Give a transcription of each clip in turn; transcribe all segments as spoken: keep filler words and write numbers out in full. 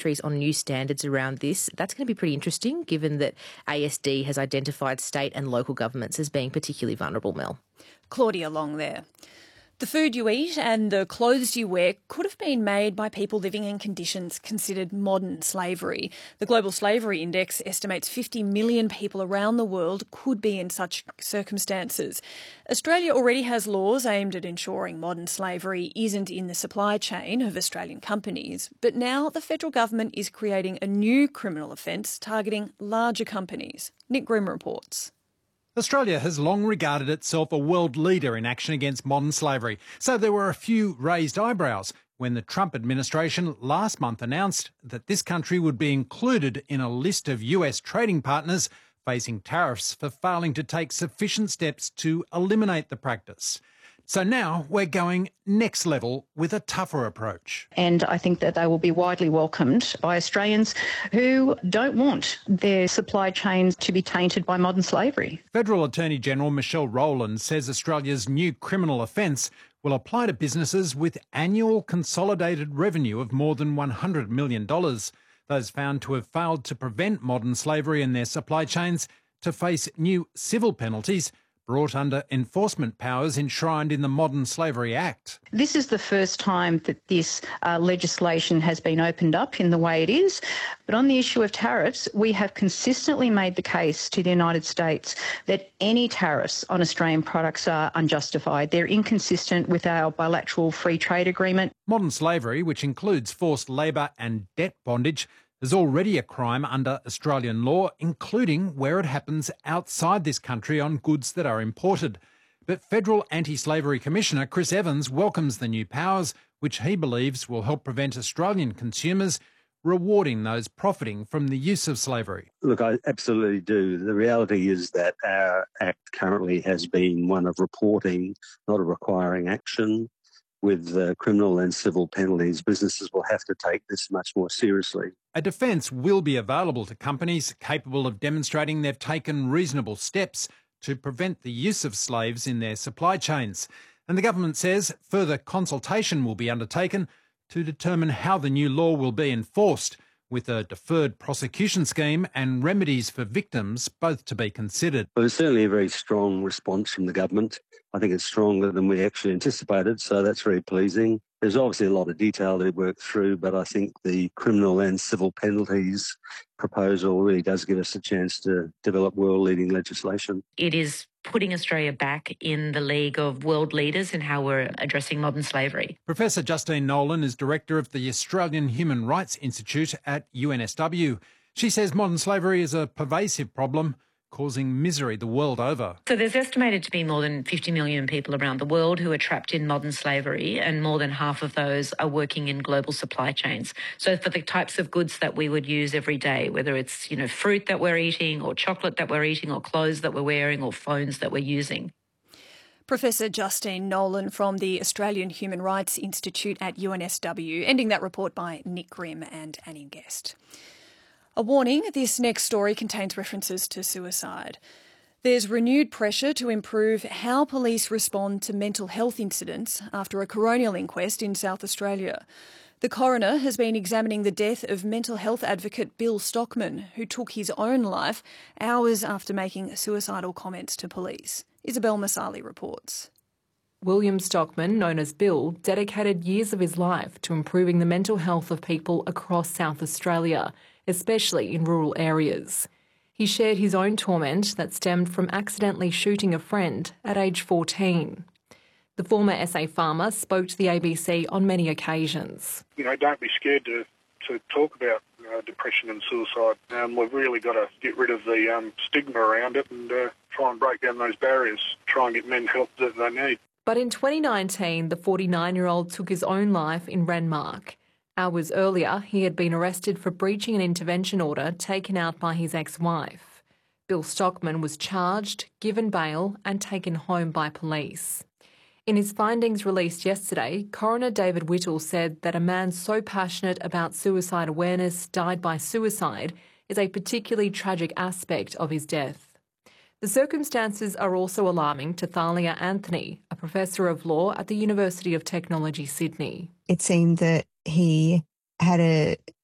countries on new standards around this. That's going to be pretty interesting, given that A S D has identified state and local governments as being particularly vulnerable, Mel. Claudia Long there. The food you eat and the clothes you wear could have been made by people living in conditions considered modern slavery. The Global Slavery Index estimates fifty million people around the world could be in such circumstances. Australia already has laws aimed at ensuring modern slavery isn't in the supply chain of Australian companies, but now the federal government is creating a new criminal offence targeting larger companies. Nick Grimm reports. Australia has long regarded itself a world leader in action against modern slavery, so there were a few raised eyebrows when the Trump administration last month announced that this country would be included in a list of U S trading partners facing tariffs for failing to take sufficient steps to eliminate the practice. So now we're going next level with a tougher approach. And I think that they will be widely welcomed by Australians who don't want their supply chains to be tainted by modern slavery. Federal Attorney General Michelle Rowland says Australia's new criminal offence will apply to businesses with annual consolidated revenue of more than one hundred million dollars. Those found to have failed to prevent modern slavery in their supply chains to face new civil penalties brought under enforcement powers enshrined in the Modern Slavery Act. This is the first time that this uh, legislation has been opened up in the way it is. But on the issue of tariffs, we have consistently made the case to the United States that any tariffs on Australian products are unjustified. They're inconsistent with our bilateral free trade agreement. Modern slavery, which includes forced labour and debt bondage, is already a crime under Australian law, including where it happens outside this country on goods that are imported. But Federal Anti-Slavery Commissioner Chris Evans welcomes the new powers, which he believes will help prevent Australian consumers rewarding those profiting from the use of slavery. Look, I absolutely do. The reality is that our Act currently has been one of reporting, not of requiring action. With uh, criminal and civil penalties, businesses will have to take this much more seriously. A defence will be available to companies capable of demonstrating they've taken reasonable steps to prevent the use of slaves in their supply chains. And the government says further consultation will be undertaken to determine how the new law will be enforced, with a deferred prosecution scheme and remedies for victims both to be considered. Well, there's certainly a very strong response from the government. I think it's stronger than we actually anticipated, so that's very pleasing. There's obviously a lot of detail to work through, but I think the criminal and civil penalties proposal really does give us a chance to develop world-leading legislation. It is putting Australia back in the league of world leaders in how we're addressing modern slavery. Professor Justine Nolan is Director of the Australian Human Rights Institute at U N S W. She says modern slavery is a pervasive problem, causing misery the world over. So there's estimated to be more than fifty million people around the world who are trapped in modern slavery, and more than half of those are working in global supply chains. So for the types of goods that we would use every day, whether it's, you know, fruit that we're eating or chocolate that we're eating or clothes that we're wearing or phones that we're using. Professor Justine Nolan from the Australian Human Rights Institute at U N S W, ending that report by Nick Grimm and Annie Guest. A warning, this next story contains references to suicide. There's renewed pressure to improve how police respond to mental health incidents after a coronial inquest in South Australia. The coroner has been examining the death of mental health advocate Bill Stockman, who took his own life hours after making suicidal comments to police. Isabel Masali reports. William Stockman, known as Bill, dedicated years of his life to improving the mental health of people across South Australia, especially in rural areas. He shared his own torment that stemmed from accidentally shooting a friend at age fourteen. The former S A farmer spoke to the A B C on many occasions. You know, don't be scared to, to talk about uh, depression and suicide. Um, we've really got to get rid of the um, stigma around it and uh, try and break down those barriers, try and get men help that they need. But in twenty nineteen, the forty-nine-year-old took his own life in Renmark. Hours earlier, he had been arrested for breaching an intervention order taken out by his ex-wife. Bill Stockman was charged, given bail and taken home by police. In his findings released yesterday, Coroner David Whittle said that a man so passionate about suicide awareness died by suicide is a particularly tragic aspect of his death. The circumstances are also alarming to Thalia Anthony, a professor of law at the University of Technology, Sydney. It seemed that he had a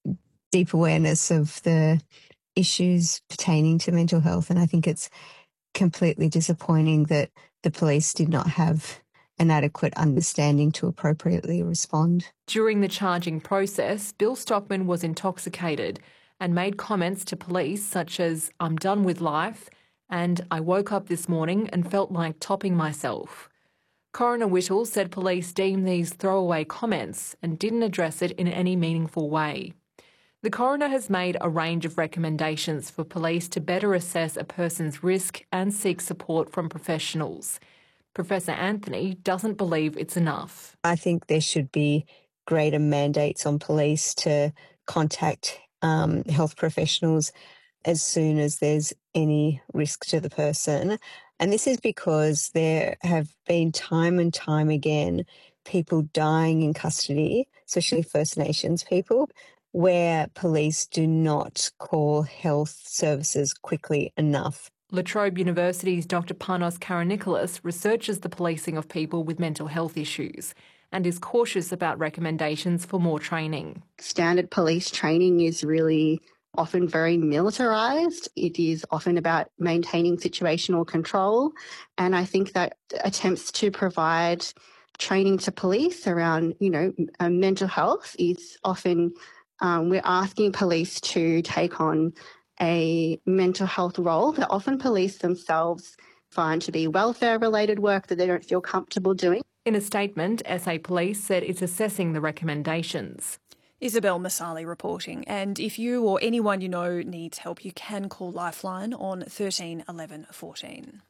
deep awareness of the issues pertaining to mental health, and I think it's completely disappointing that the police did not have an adequate understanding to appropriately respond. During the charging process, Bill Stockman was intoxicated and made comments to police such as, "I'm done with life," and "I woke up this morning and felt like topping myself." Coroner Whittle said police deemed these throwaway comments and didn't address it in any meaningful way. The coroner has made a range of recommendations for police to better assess a person's risk and seek support from professionals. Professor Anthony doesn't believe it's enough. I think there should be greater mandates on police to contact um, health professionals as soon as there's any risk to the person. And this is because there have been time and time again people dying in custody, especially First Nations people, where police do not call health services quickly enough. La Trobe University's Doctor Panos Karanicolas researches the policing of people with mental health issues and is cautious about recommendations for more training. Standard police training is really often very militarised. It is often about maintaining situational control. And I think that attempts to provide training to police around, you know, uh, mental health is often, um, we're asking police to take on a mental health role that often police themselves find to be welfare-related work that they don't feel comfortable doing. In a statement, S A Police said it's assessing the recommendations. Isabel Masali reporting. And if you or anyone you know needs help, you can call Lifeline on thirteen eleven fourteen.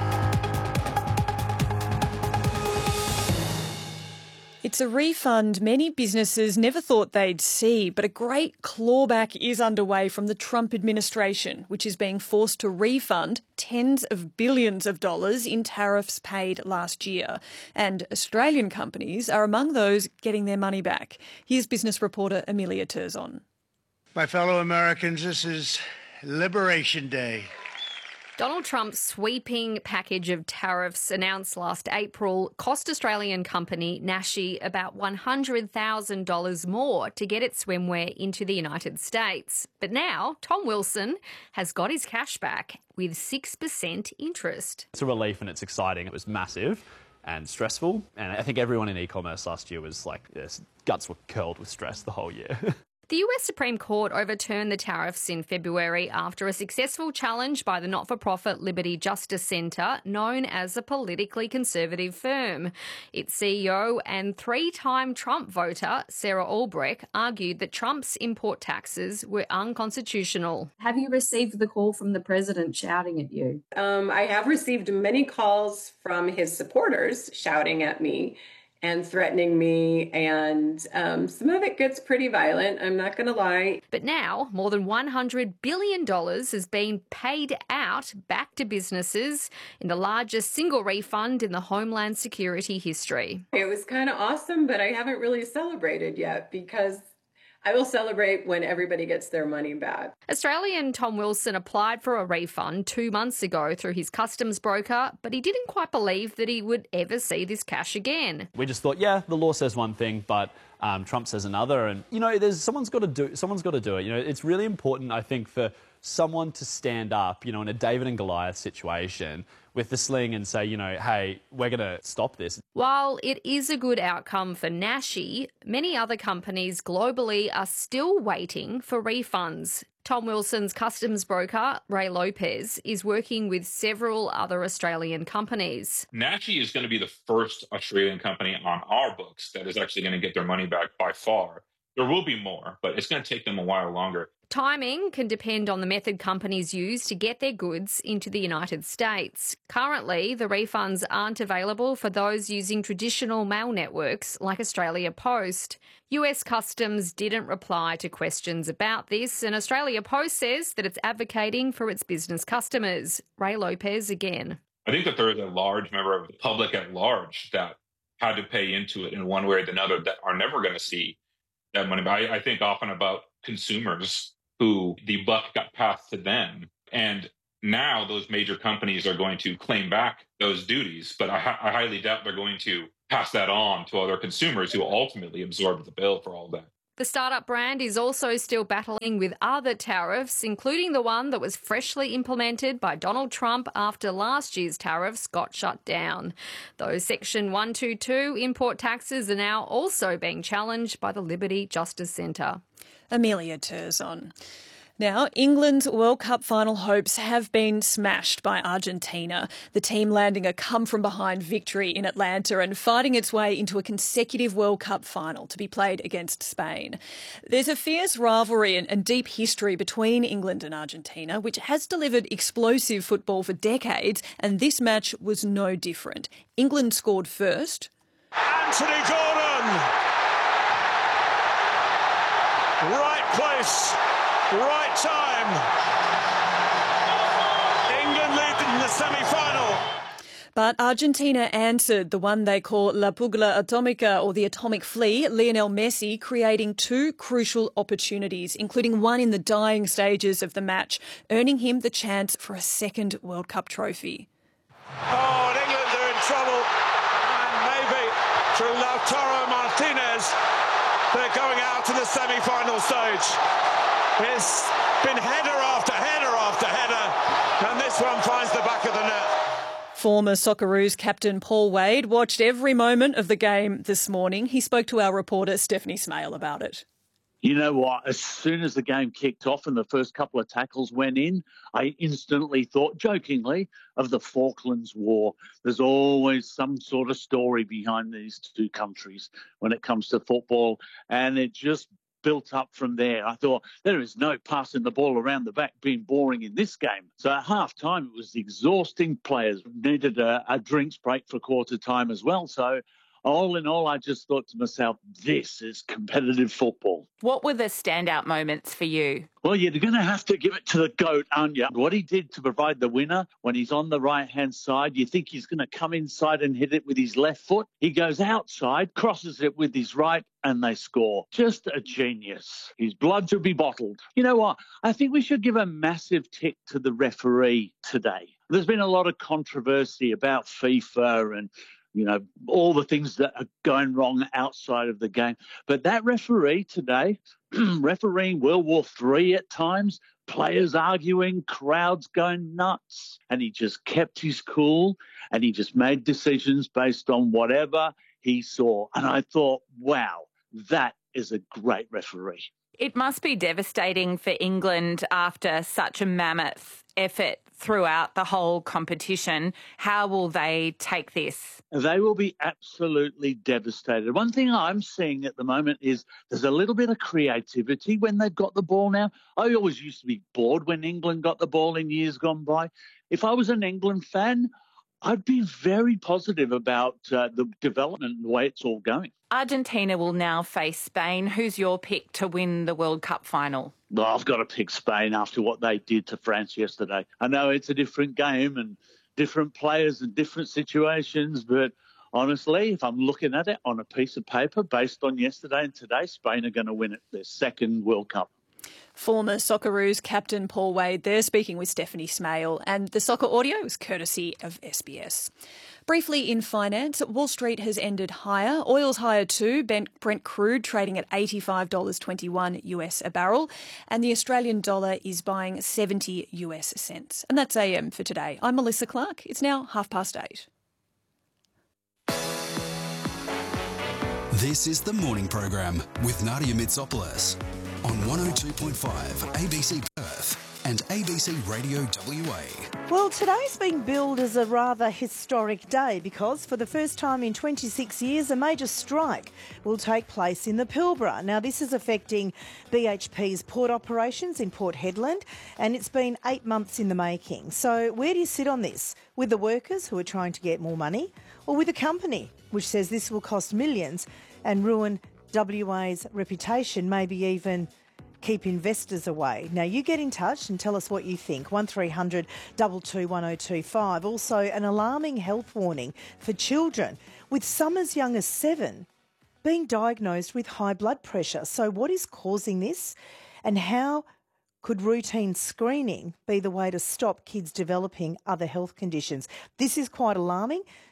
It's a refund many businesses never thought they'd see, but a great clawback is underway from the Trump administration, which is being forced to refund tens of billions of dollars in tariffs paid last year. And Australian companies are among those getting their money back. Here's business reporter Amelia Terzon. My fellow Americans, this is Liberation Day. Donald Trump's sweeping package of tariffs announced last April cost Australian company Nashi about one hundred thousand dollars more to get its swimwear into the United States. But now Tom Wilson has got his cash back with six percent interest. It's a relief and it's exciting. It was massive and stressful. And I think everyone in e-commerce last year was like, yes, guts were curled with stress the whole year. The U S Supreme Court overturned the tariffs in February after a successful challenge by the not-for-profit Liberty Justice Centre, known as a politically conservative firm. Its C E O and three-time Trump voter, Sarah Albrecht, argued that Trump's import taxes were unconstitutional. Have you received the call from the president shouting at you? Um, I have received many calls from his supporters shouting at me and threatening me, and um, some of it gets pretty violent, I'm not going to lie. But now, more than one hundred billion dollars has been paid out back to businesses in the largest single refund in the Homeland Security history. It was kind of awesome, but I haven't really celebrated yet because I will celebrate when everybody gets their money back. Australian Tom Wilson applied for a refund two months ago through his customs broker, but he didn't quite believe that he would ever see this cash again. We just thought, yeah, the law says one thing, but um, Trump says another. And, you know, there's someone's got to do someone's got to do it. You know, it's really important, I think, for someone to stand up, you know, in a David and Goliath situation with the sling and say, you know, hey, we're going to stop this. While it is a good outcome for Nashi, many other companies globally are still waiting for refunds. Tom Wilson's customs broker, Ray Lopez, is working with several other Australian companies. Nashi is going to be the first Australian company on our books that is actually going to get their money back by far. There will be more, but it's going to take them a while longer. Timing can depend on the method companies use to get their goods into the United States. Currently, the refunds aren't available for those using traditional mail networks like Australia Post. U S Customs didn't reply to questions about this, and Australia Post says that it's advocating for its business customers. Ray Lopez again. I think that there is a large member of the public at large that had to pay into it in one way or another that are never going to see that money. But I, I think often about consumers who the buck got passed to them. And now those major companies are going to claim back those duties. But I, I highly doubt they're going to pass that on to other consumers who ultimately absorb the bill for all that. The startup brand is also still battling with other tariffs, including the one that was freshly implemented by Donald Trump after last year's tariffs got shut down. Those Section one twenty-two import taxes are now also being challenged by the Liberty Justice Centre. Amelia Terzon. Now, England's World Cup final hopes have been smashed by Argentina, the team landing a come-from-behind victory in Atlanta and fighting its way into a consecutive World Cup final to be played against Spain. There's a fierce rivalry and, and deep history between England and Argentina, which has delivered explosive football for decades, and this match was no different. England scored first. Anthony Gordon! Right place. Right time. England lead in the semi-final. But Argentina answered, the one they call La Pugla Atomica, or the atomic flea, Lionel Messi, creating two crucial opportunities, including one in the dying stages of the match, earning him the chance for a second World Cup trophy. Oh, and England are in trouble. And maybe through Lautaro Martinez, they're going out to the semi-final stage. It's been header after header after header, and this one finds the back of the net. Former Socceroos captain Paul Wade watched every moment of the game this morning. He spoke to our reporter Stephanie Smale about it. You know what? As soon as the game kicked off and the first couple of tackles went in, I instantly thought, jokingly, of the Falklands War. There's always some sort of story behind these two countries when it comes to football, and it just built up from there. I thought there is no passing the ball around the back being boring in this game. So at half time, it was exhausting. Players needed a, a drinks break for quarter time as well. So all in all, I just thought to myself, this is competitive football. What were the standout moments for you? Well, you're going to have to give it to the GOAT, aren't you? What he did to provide the winner when he's on the right-hand side, you think he's going to come inside and hit it with his left foot. He goes outside, crosses it with his right, and they score. Just a genius. His blood to be bottled. You know what? I think we should give a massive tick to the referee today. There's been a lot of controversy about FIFA and you know, all the things that are going wrong outside of the game. But that referee today, refereeing World War Three at times, players arguing, crowds going nuts, and he just kept his cool and he just made decisions based on whatever he saw. And I thought, wow, that is a great referee. It must be devastating for England after such a mammoth effort throughout the whole competition. How will they take this? They will be absolutely devastated. One thing I'm seeing at the moment is there's a little bit of creativity when they've got the ball now. I always used to be bored when England got the ball in years gone by. If I was an England fan, I'd be very positive about uh, the development and the way it's all going. Argentina will now face Spain. Who's your pick to win the World Cup final? Well, I've got to pick Spain after what they did to France yesterday. I know it's a different game and different players and different situations, but honestly, if I'm looking at it on a piece of paper based on yesterday and today, Spain are going to win it, their second World Cup. Former Socceroos captain Paul Wade there speaking with Stephanie Smale, and the soccer audio is courtesy of S B S. Briefly in finance, Wall Street has ended higher. Oil's higher too, Brent crude trading at eighty-five dollars twenty-one US a barrel, and the Australian dollar is buying seventy US cents. And that's A M for today. I'm Melissa Clark. It's now half past eight. This is the Morning Program with Nadia Mitsopoulos on one oh two point five A B C Perth and A B C Radio W A. Well, today's being billed as a rather historic day because for the first time in twenty-six years, a major strike will take place in the Pilbara. Now, this is affecting B H P's port operations in Port Hedland, and it's been eight months in the making. So where do you sit on this? With the workers who are trying to get more money, or with the company, which says this will cost millions and ruin W A's reputation, maybe even keep investors away? Now, you get in touch and tell us what you think. one three hundred two two one oh two five. Also, an alarming health warning for children, with some as young as seven being diagnosed with high blood pressure. So what is causing this, and how could routine screening be the way to stop kids developing other health conditions? This is quite alarming.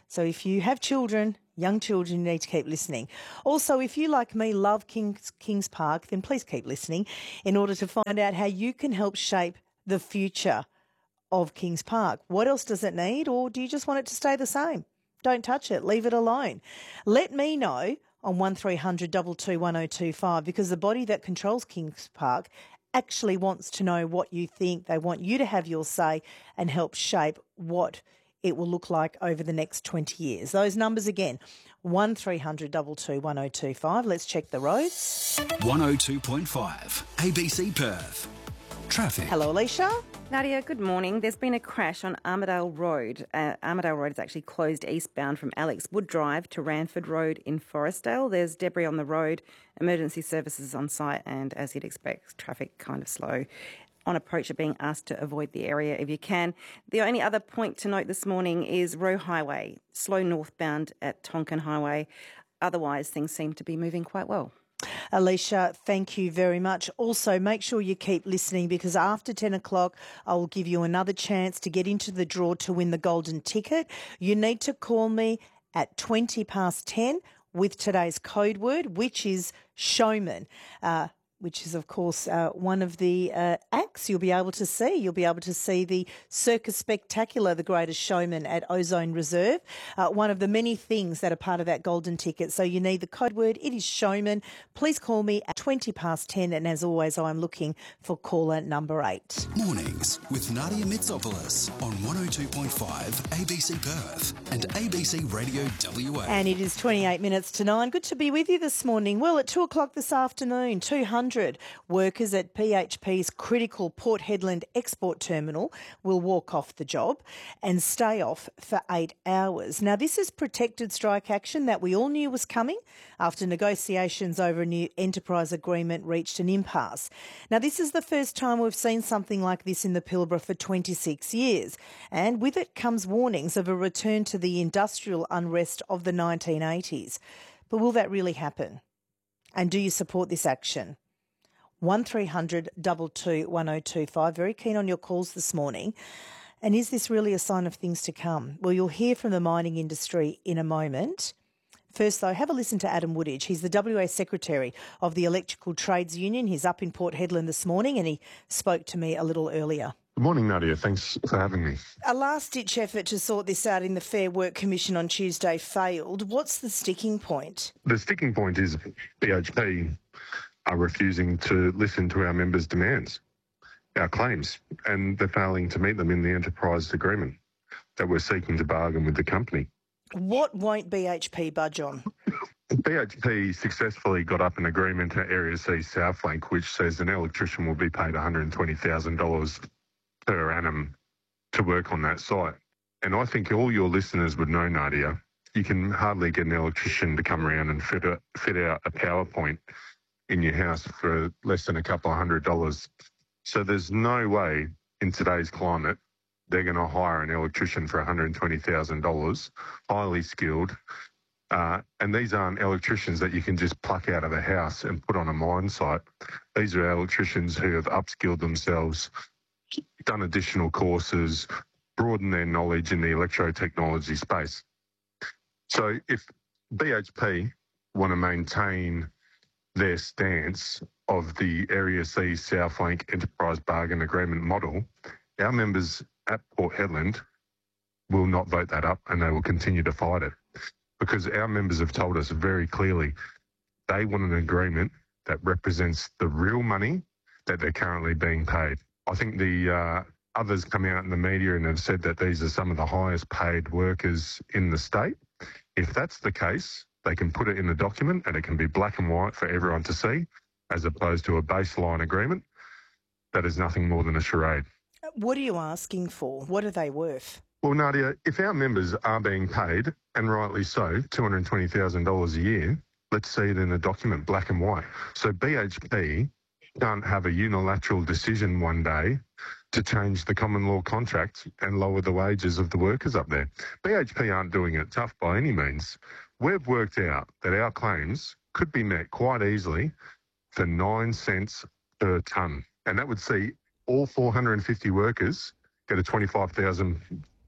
So if you have children, young children, you need to keep listening. Also, if you, like me, love Kings, Kings Park, then please keep listening in order to find out how you can help shape the future of Kings Park. What else does it need, or do you just want it to stay the same? Don't touch it. Leave it alone. Let me know on one three hundred two two one oh two five, because the body that controls Kings Park actually wants to know what you think. They want you to have your say and help shape what it will look like over the next twenty years. Those numbers again, one three hundred two two one oh two five. Let's check the roads. one oh two point five A B C Perth. Traffic. Hello, Alicia. Nadia, good morning. There's been a crash on Armadale Road. Uh, Armadale Road is actually closed eastbound from Alex Wood Drive to Ranford Road in Forestdale. There's debris on the road, emergency services on site, and as you'd expect, traffic kind of slow. On approach, are being asked to avoid the area if you can. The only other point to note this morning is Roe Highway, slow northbound at Tonkin Highway. Otherwise, things seem to be moving quite well. Alicia, thank you very much. Also, make sure you keep listening, because after ten o'clock, I will give you another chance to get into the draw to win the golden ticket. You need to call me at twenty past ten with today's code word, which is showman. Uh, which is, of course, uh, one of the uh, acts you'll be able to see. You'll be able to see the Circus Spectacular, The Greatest Showman at Ozone Reserve, uh, one of the many things that are part of that golden ticket. So you need the code word. It is showman. Please call me at twenty past ten. And as always, I'm looking for caller number eight. Mornings with Nadia Mitsopoulos on one oh two point five A B C Perth and A B C Radio W A. And it is twenty-eight minutes to nine. Good to be with you this morning. Well, at two o'clock this afternoon, two hundred workers at P H P's critical Port Hedland export terminal will walk off the job and stay off for eight hours. Now, this is protected strike action that we all knew was coming after negotiations over a new enterprise agreement reached an impasse. Now, this is the first time we've seen something like this in the Pilbara for twenty-six years, and with it comes warnings of a return to the industrial unrest of the nineteen eighties. But will that really happen? And do you support this action? one three hundred two two one oh two five. Very keen on your calls this morning. And is this really a sign of things to come? Well, you'll hear from the mining industry in a moment. First, though, have a listen to Adam Woodage. He's the W A Secretary of the Electrical Trades Union. He's up in Port Hedland this morning, and he spoke to me a little earlier. Good morning, Nadia. Thanks for having me. A last-ditch effort to sort this out in the Fair Work Commission on Tuesday failed. What's the sticking point? The sticking point is B H P are refusing to listen to our members' demands, our claims, and they're failing to meet them in the enterprise agreement that we're seeking to bargain with the company. What won't B H P budge on? B H P successfully got up an agreement at Area C Southflank, which says an electrician will be paid one hundred twenty thousand dollars per annum to work on that site. And I think all your listeners would know, Nadia, you can hardly get an electrician to come around and fit, a, fit out a PowerPoint in your house for less than a couple of hundred dollars. So there's no way in today's climate they're going to hire an electrician for one hundred twenty thousand dollars, highly skilled. Uh, and these aren't electricians that you can just pluck out of the house and put on a mine site. These are electricians who have upskilled themselves, done additional courses, broadened their knowledge in the electrotechnology space. So if B H P want to maintain their stance of the Area C Southflank Enterprise Bargain Agreement model, our members at Port Hedland will not vote that up, and they will continue to fight it, because our members have told us very clearly they want an agreement that represents the real money that they're currently being paid. I think the uh, others come out in the media and have said that these are some of the highest paid workers in the state. If that's the case, they can put it in the document and it can be black and white for everyone to see, as opposed to a baseline agreement that is nothing more than a charade. What are you asking for? What are they worth? Well, Nadia, if our members are being paid, and rightly so, two hundred twenty thousand dollars a year, let's see it in a document, black and white. So B H P can't have a unilateral decision one day to change the common law contract and lower the wages of the workers up there. B H P aren't doing it tough by any means. We've worked out that our claims could be met quite easily for nine cents per tonne. And that would see all four hundred fifty workers get a twenty-five thousand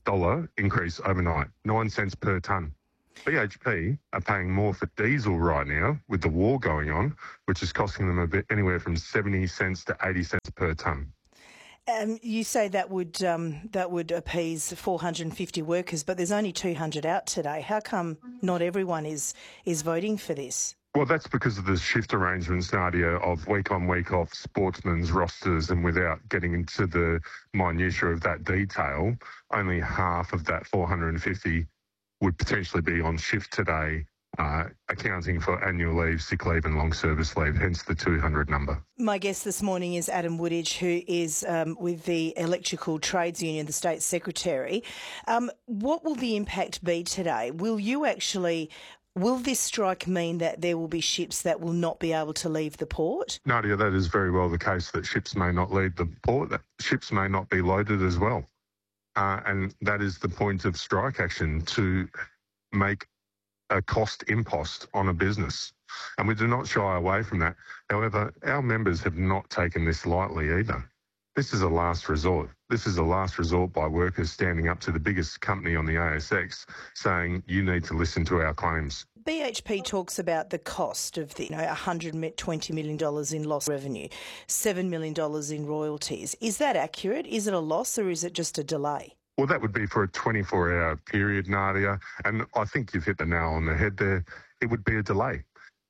dollar increase overnight, nine cents per tonne. B H P are paying more for diesel right now with the war going on, which is costing them a bit anywhere from seventy cents to eighty cents per tonne. Um, you say that would um, that would appease four hundred fifty workers, but there's only two hundred out today. How come not everyone is is voting for this? Well, that's because of the shift arrangements, Nadia, of week on, week off sportsmen's rosters, and without getting into the minutiae of that detail, only half of that four hundred fifty would potentially be on shift today, uh, accounting for annual leave, sick leave and long service leave, hence the two hundred number. My guest this morning is Adam Woodidge, who is um, with the Electrical Trades Union, the State Secretary. Um, what will the impact be today? Will you actually... Will this strike mean that there will be ships that will not be able to leave the port? Nadia, that is very well the case, that ships may not leave the port, that ships may not be loaded as well. Uh, and that is the point of strike action, to make a cost impost on a business. And we do not shy away from that. However, our members have not taken this lightly either. This is a last resort. This is a last resort by workers standing up to the biggest company on the A S X saying, you need to listen to our claims. B H P talks about the cost of the, you know, one hundred twenty million dollars in lost revenue, seven million dollars in royalties. Is that accurate? Is it a loss or is it just a delay? Well, that would be for a twenty-four hour period, Nadia, and I think you've hit the nail on the head there. It would be a delay.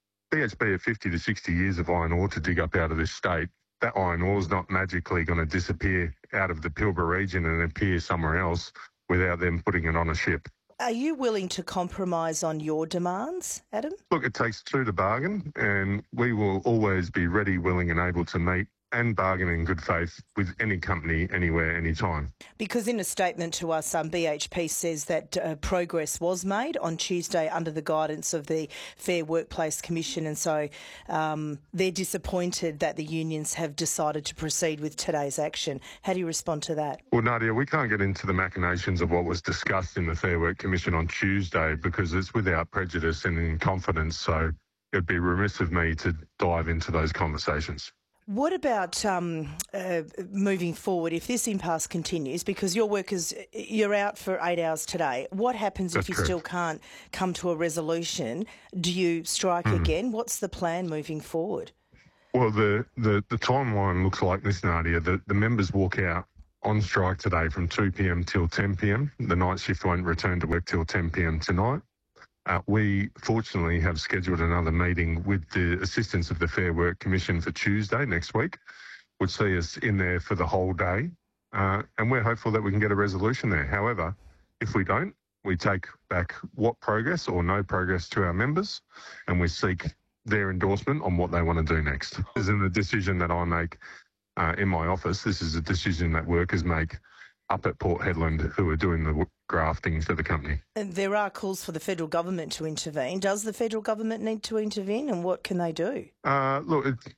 B H P have fifty to sixty years of iron ore to dig up out of this state. That iron ore is not magically going to disappear out of the Pilbara region and appear somewhere else without them putting it on a ship. Are you willing to compromise on your demands, Adam? Look, it takes two to bargain, and we will always be ready, willing and able to meet and bargain in good faith with any company, anywhere, anytime. Because in a statement to us, um, B H P says that uh, progress was made on Tuesday under the guidance of the Fair Workplace Commission, and so um, they're disappointed that the unions have decided to proceed with today's action. How do you respond to that? Well, Nadia, we can't get into the machinations of what was discussed in the Fair Work Commission on Tuesday because it's without prejudice and in confidence, so it'd be remiss of me to dive into those conversations. What about um, uh, moving forward if this impasse continues? Because your workers, you're out for eight hours today. What happens That's if you correct. still can't come to a resolution? Do you strike mm. again? What's the plan moving forward? Well, the, the, the timeline looks like this, Nadia. The, the members walk out on strike today from two p m till ten p m. The night shift won't return to work till ten p m tonight. Uh, we fortunately have scheduled another meeting with the assistance of the Fair Work Commission for Tuesday next week, which see us in there for the whole day. Uh, and we're hopeful that we can get a resolution there. However, if we don't, we take back what progress or no progress to our members, and we seek their endorsement on what they want to do next. This isn't a decision that I make uh, in my office. This is a decision that workers make up at Port Hedland who are doing the grafting for the company. And there are calls for the federal government to intervene. Does the federal government need to intervene, and what can they do? Uh, look, it's,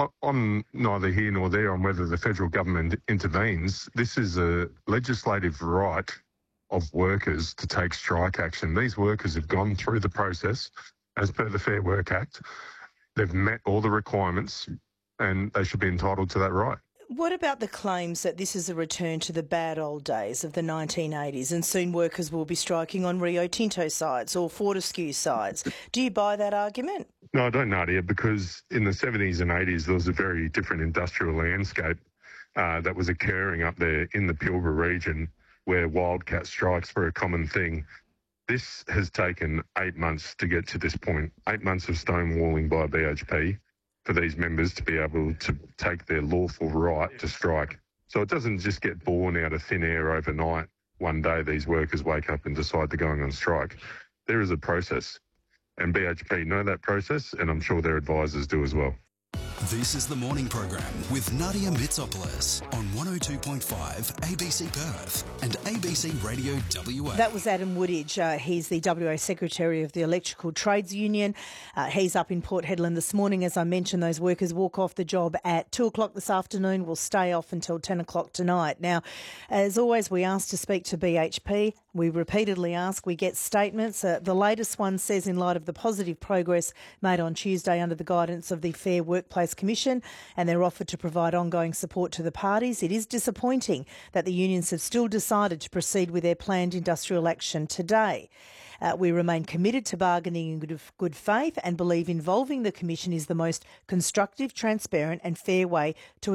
I'm neither here nor there on whether the federal government intervenes. This is a legislative right of workers to take strike action. These workers have gone through the process as per the Fair Work Act. They've met all the requirements and they should be entitled to that right. What about the claims that this is a return to the bad old days of the nineteen eighties and soon workers will be striking on Rio Tinto sites or Fortescue sites? Do you buy that argument? No, I don't, Nadia, because in the seventies and eighties there was a very different industrial landscape uh, that was occurring up there in the Pilbara region where wildcat strikes were a common thing. This has taken eight months to get to this point, eight months of stonewalling by B H P. For these members to be able to take their lawful right to strike. So it doesn't just get born out of thin air overnight. One day these workers wake up and decide they're going on strike. There is a process, and B H P know that process, and I'm sure their advisors do as well. This is the morning program with Nadia Mitsopoulos on one oh two point five A B C Perth and A B C Radio W A. That was Adam Woodidge. Uh, he's the W A Secretary of the Electrical Trades Union. Uh, he's up in Port Hedland this morning. As I mentioned, those workers walk off the job at two o'clock this afternoon, will stay off until ten o'clock tonight. Now, as always, we ask to speak to B H P. We repeatedly ask, we get statements. Uh, the latest one says, in light of the positive progress made on Tuesday under the guidance of the Fair Workplace Workplace Commission and their offer to provide ongoing support to the parties, it is disappointing that the unions have still decided to proceed with their planned industrial action today. Uh, we remain committed to bargaining in good, good faith and believe involving the Commission is the most constructive, transparent and fair way to